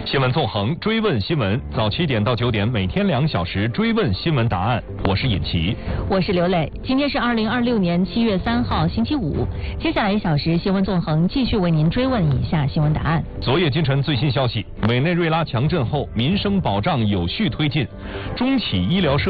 新闻纵横，追问新闻，早7点到9点，每天2小时追问新闻答案。我是尹奇， 我是刘磊。今天是2026年7月3号，星期五。接下来1小时，新闻纵横继续为您追问以下新闻答案。 昨夜今晨最新消息，委内瑞拉强震后，民生保障有序推进，中企医疗社